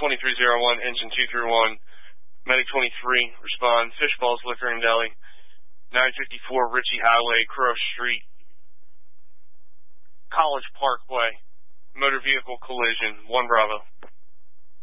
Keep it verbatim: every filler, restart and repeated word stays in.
twenty-three oh one, engine two three one, medic twenty-three, respond, Fishballs Liquor and Deli, nine fifty-four Ritchie Highway, Crow Street, College Parkway, motor vehicle collision, one Bravo.